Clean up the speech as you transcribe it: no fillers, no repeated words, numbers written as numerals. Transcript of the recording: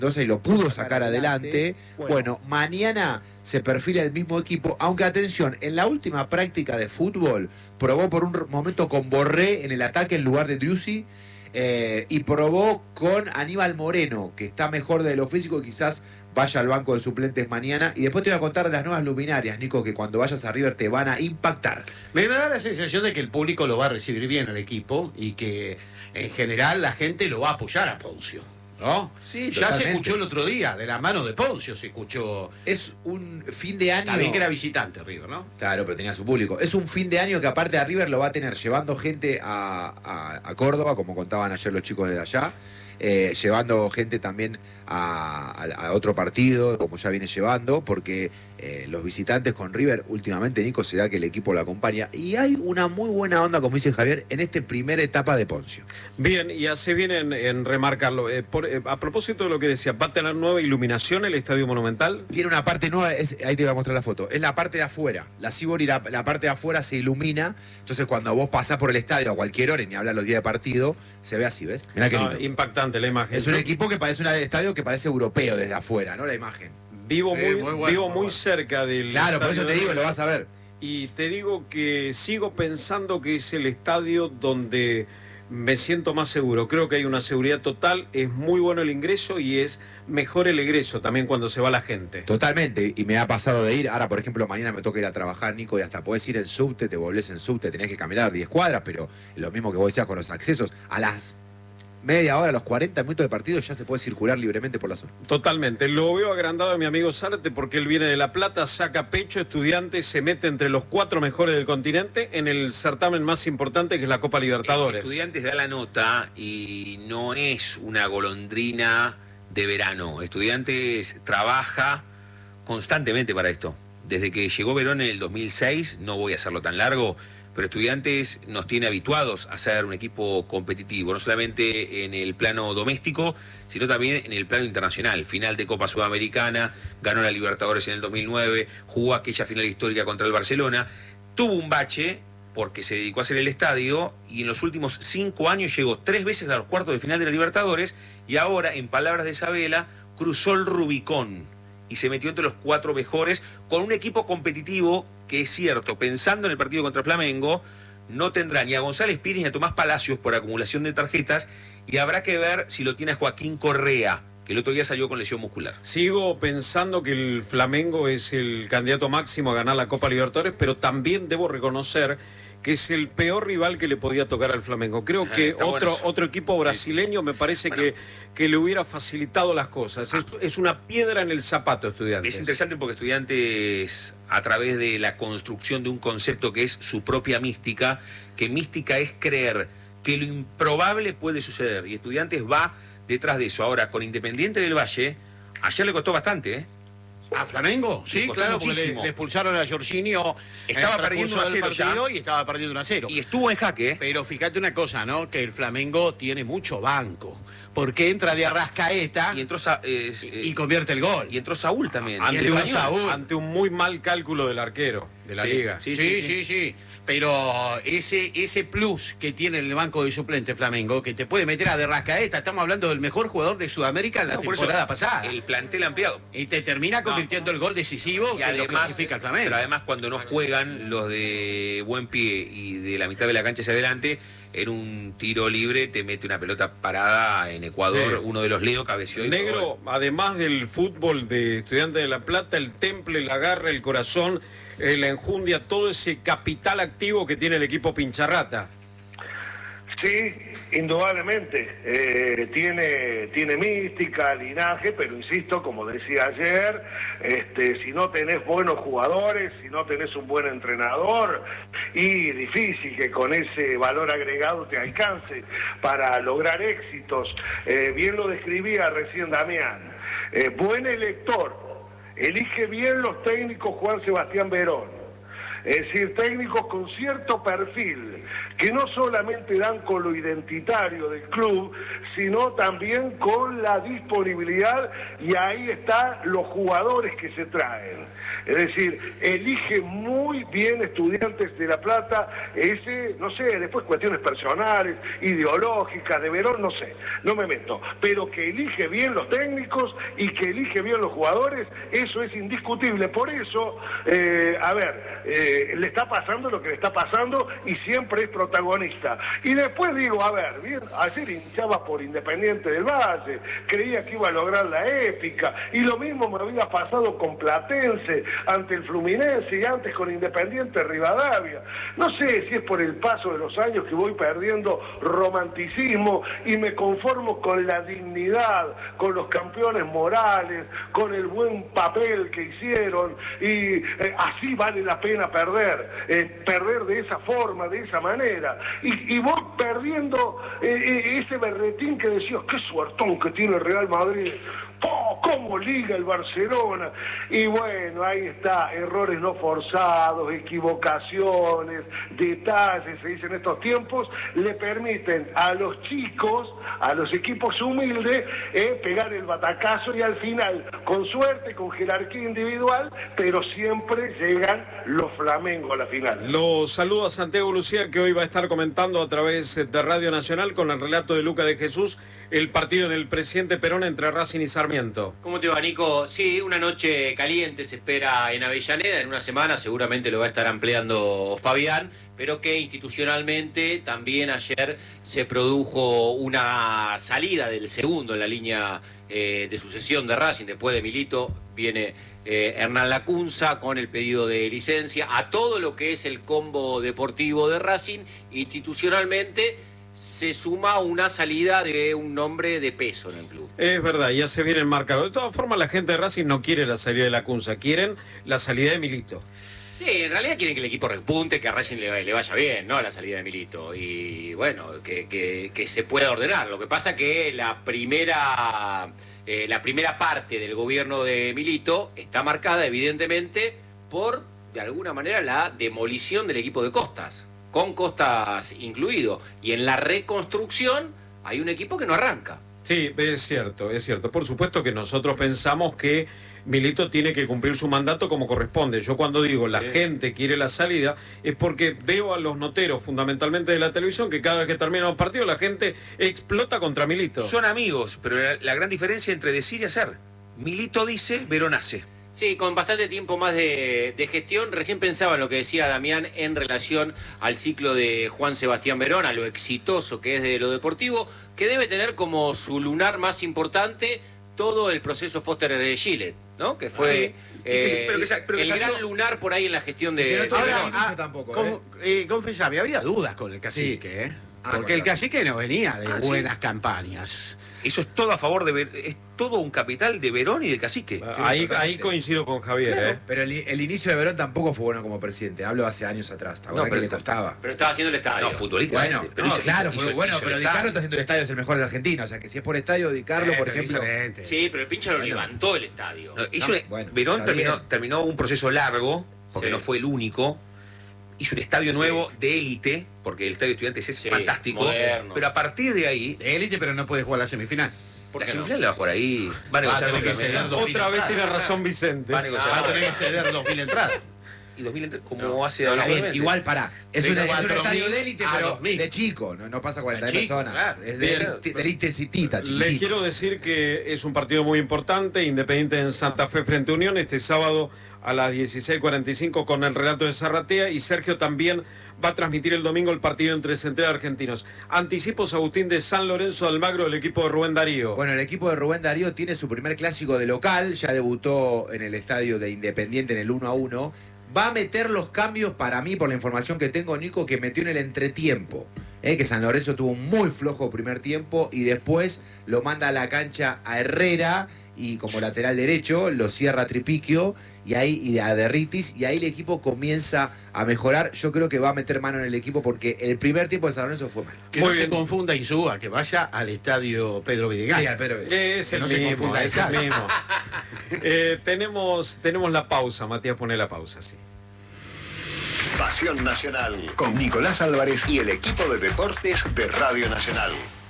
Mendoza y lo pudo sacar adelante. Bueno, mañana se perfila el mismo equipo, aunque atención, en la última práctica de fútbol probó por un momento con Borré en el ataque en lugar de Driussi, y probó con Aníbal Moreno, que está mejor de lo físico y quizás vaya al banco de suplentes mañana. Y después te voy a contar de las nuevas luminarias, Nico, que cuando vayas a River te van a impactar. Me da la sensación de que el público lo va a recibir bien al equipo y que en general la gente lo va a apoyar a Poncio, ¿no? Sí, ya totalmente. se escuchó el otro día, de la mano de Poncio se escuchó. Es un fin de año. También que era visitante River, ¿no? Claro, pero tenía su público. Es un fin de año que aparte de River lo va a tener llevando gente a Córdoba, como contaban ayer los chicos de allá. Llevando gente también a otro partido, como ya viene llevando, porque los visitantes con River, últimamente, Nico, se da que el equipo lo acompaña. Y hay una muy buena onda, como dice Javier, en esta primera etapa de Poncio. Bien, y hace bien en remarcarlo. A propósito de lo que decía, ¿va a tener nueva iluminación el Estadio Monumental? Tiene una parte nueva, ahí te voy a mostrar la foto. Es la parte de afuera. La Sibori, la parte de afuera se ilumina. Entonces, cuando vos pasás por el estadio a cualquier hora, y ni habla los días de partido, se ve así, ¿ves? Mirá qué lindo. Impactante la imagen. Es un equipo que parece un estadio que parece europeo desde afuera, ¿no? La imagen. Vivo bueno, muy cerca del. Claro, por eso estadio te digo, de- lo vas a ver. Y te digo que sigo pensando que es el estadio donde me siento más seguro. Creo que hay una seguridad total, es muy bueno el ingreso y es mejor el egreso también cuando se va la gente. Totalmente, y me ha pasado de ir. Ahora, por ejemplo, mañana me toca ir a trabajar, Nico, y hasta podés ir en subte, te volvés en subte, tenés que caminar 10 cuadras, pero lo mismo que vos decías con los accesos, a las media hora, a los 40 minutos del partido ya se puede circular libremente por la zona. Totalmente. Lo veo agrandado a mi amigo Zárate porque él viene de La Plata, saca pecho, Estudiantes, se mete entre los 4 mejores del continente en el certamen más importante que es la Copa Libertadores. Estudiantes da la nota y no es una golondrina de verano. Estudiantes trabaja constantemente para esto. Desde que llegó Verón en el 2006, no voy a hacerlo tan largo, pero Estudiantes nos tiene habituados a ser un equipo competitivo, no solamente en el plano doméstico, sino también en el plano internacional. Final de Copa Sudamericana, ganó la Libertadores en el 2009, jugó aquella final histórica contra el Barcelona, tuvo un bache porque se dedicó a hacer el estadio y en los últimos 5 años llegó 3 veces a los cuartos de final de la Libertadores y ahora, en palabras de Sabela, cruzó el Rubicón y se metió entre los 4 mejores con un equipo competitivo que es cierto, pensando en el partido contra Flamengo, no tendrá ni a González Pires ni a Tomás Palacios por acumulación de tarjetas y habrá que ver si lo tiene a Joaquín Correa, que el otro día salió con lesión muscular. Sigo pensando que el Flamengo es el candidato máximo a ganar la Copa Libertadores, pero también debo reconocer que es el peor rival que le podía tocar al Flamengo. Creo que otro equipo brasileño me parece que le hubiera facilitado las cosas. Es una piedra en el zapato, Estudiantes. Es interesante porque Estudiantes, a través de la construcción de un concepto que es su propia mística, que mística es creer que lo improbable puede suceder, y Estudiantes va detrás de eso. Ahora, con Independiente del Valle, ayer le costó bastante, ¿eh? ¿A Flamengo? Sí, claro, porque le expulsaron a Jorginho. Estaba perdiendo 1-0 ya. Y estaba perdiendo 1-0. Y estuvo en jaque, ¿eh? Pero fíjate una cosa, ¿no? Que el Flamengo tiene mucho banco. Porque entra de Arrascaeta Y entró y convierte el gol. y entró Saúl también. Y entró Saúl. Ante un muy mal cálculo del arquero de la liga. Sí. Pero ese plus que tiene el banco de suplente Flamengo, que te puede meter a Arrascaeta, estamos hablando del mejor jugador de Sudamérica en la Por eso, temporada pasada. el plantel ampliado. Y te termina convirtiendo el gol decisivo Y que lo clasifica el Flamengo. pero además cuando no juegan los de buen pie y de la mitad de la cancha hacia adelante, en un tiro libre te mete una pelota parada en Ecuador, Sí. uno de los Leo cabeció. Negro, además del fútbol de Estudiantes de La Plata, el temple, la garra, el corazón, la enjundia, todo ese capital activo que tiene el equipo Pincharrata. Sí, indudablemente, tiene mística, linaje, pero insisto, como decía ayer, si no tenés buenos jugadores, si no tenés un buen entrenador, y difícil que con ese valor agregado te alcance para lograr éxitos. Bien lo describía recién Damián, buen elector, elige bien los técnicos Juan Sebastián Verón. Es decir, técnicos con cierto perfil, que no solamente dan con lo identitario del club, sino también con la disponibilidad, y ahí están los jugadores que se traen. Es decir, elige muy bien Estudiantes de La Plata, no sé, después cuestiones personales, ideológicas, de Verón, no sé, no me meto, pero que elige bien los técnicos y que elige bien los jugadores, eso es indiscutible. Por eso, le está pasando lo que le está pasando y siempre es protagonista. Y después digo, bien, ayer hinchaba por Independiente del Valle, creía que iba a lograr la épica, y lo mismo me había pasado con Platense ante el Fluminense y antes con Independiente Rivadavia. No sé si es por el paso de los años que voy perdiendo romanticismo y me conformo con la dignidad, con los campeones morales, con el buen papel que hicieron, y así vale la pena perder de esa forma, de esa manera, y voy perdiendo ese berretín que decías, qué suertón que tiene el Real Madrid, cómo liga el Barcelona. Y bueno, ahí está, errores no forzados, equivocaciones, detalles, se dice en estos tiempos, le permiten a los chicos, a los equipos humildes, pegar el batacazo, y al final, con suerte, con jerarquía individual, pero siempre llegan los Flamengo a la final. Los saludo a Santiago Lucía, que hoy va a estar comentando a través de Radio Nacional, con el relato de Luca de Jesús, el partido en el Presidente Perón entre Racing y Sarmiento. ¿Cómo te va, Nico? Sí, una noche caliente se espera en Avellaneda. En una semana seguramente lo va a estar ampliando Fabián, pero que institucionalmente también ayer se produjo una salida del segundo en la línea de sucesión de Racing. Después de Milito viene Hernán Lacunza con el pedido de licencia a todo lo que es el combo deportivo de Racing. Institucionalmente se suma una salida de un nombre de peso en el club. Es verdad, ya se viene el marcador. De todas formas, la gente de Racing no quiere la salida de Lacunza, quieren la salida de Milito. Sí, en realidad quieren que el equipo repunte, que a Racing le vaya bien, ¿no? La salida de Milito. Y bueno, que se pueda ordenar. Lo que pasa que la primera parte del gobierno de Milito está marcada, evidentemente, por, de alguna manera, la demolición del equipo de Costas, con Costas incluido. Y en la reconstrucción hay un equipo que no arranca. Sí, es cierto, es cierto. Por supuesto que nosotros pensamos que Milito tiene que cumplir su mandato como corresponde. Yo cuando digo la gente quiere la salida, es porque veo a los noteros, fundamentalmente de la televisión, que cada vez que terminan los partidos la gente explota contra Milito. Son amigos, pero la gran diferencia entre decir y hacer. Milito dice, Verón hace. Sí, con bastante tiempo más de gestión. Recién pensaba en lo que decía Damián en relación al ciclo de Juan Sebastián Verón, a lo exitoso que es de lo deportivo, que debe tener como su lunar más importante todo el proceso Foster de Gillett, ¿no? Que fue el gran lunar por ahí en la gestión de... Ahora, tampoco, confesame, había dudas con el Cacique, porque el Cacique no venía de buenas campañas. Eso es todo a favor es todo un capital de Verón y del Cacique. Sí, ahí coincido con Javier. Claro. Pero el inicio de Verón tampoco fue bueno como presidente. Hablo hace años atrás. Ahora que le costaba. Pero estaba haciendo el estadio. No, futbolísticamente. Bueno, pero claro, fue bueno, pero Di Carlo está haciendo el estadio, es el mejor de Argentina. O sea, que si es por estadio, Di Carlo, por ejemplo. Sí, pero el pinche lo levantó el estadio. Verón terminó un proceso largo, porque no fue el único. Hizo un estadio nuevo de élite, porque el estadio de Estudiantes es fantástico. Moderno. Pero a partir de ahí... De élite, pero no puede jugar la semifinal. La semifinal la va a jugar ahí. Va a negociar Otra vez tiene razón Vicente. Va a tener que ceder 2.000 entradas. Y 2.000 entradas, como hace ahora. Igual es un estadio de élite, pero de chico. No pasa 40 personas. Claro. Es de élite citita, chiquitita. Les quiero decir que es un partido muy importante. Independiente en Santa Fe frente a Unión. Este sábado a las 16:45 con el relato de Zarratea, y Sergio también va a transmitir el domingo el partido entre Central y Argentinos. Anticipos, Agustín, de San Lorenzo de Almagro, el equipo de Rubén Darío. Bueno, el equipo de Rubén Darío tiene su primer clásico de local, ya debutó en el estadio de Independiente en el 1-1. Va a meter los cambios, para mí, por la información que tengo, Nico, que metió en el entretiempo. Que San Lorenzo tuvo un muy flojo primer tiempo y después lo manda a la cancha a Herrera, y como lateral derecho lo cierra Tripiquio y a Derritis, y ahí el equipo comienza a mejorar. Yo creo que va a meter mano en el equipo porque el primer tiempo de San Lorenzo fue mal. Que no se confunda Insúa, que vaya al estadio Pedro Videgain. Sí, al Pedro Videgain. Es el mismo, es el mismo. Tenemos la pausa, Matías, pone la pausa, sí. Pasión Nacional, con Nicolás Álvarez y el equipo de deportes de Radio Nacional.